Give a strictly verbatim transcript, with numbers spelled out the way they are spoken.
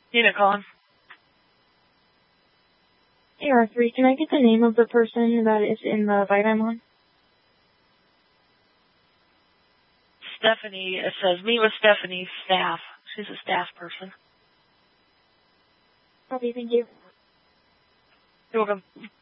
Unit calling. A R three, can I get the name of the person that is in the bite I'm on? Stephanie, it says, meet with Stephanie, staff. She's a staff person. Copy, thank you. You're welcome.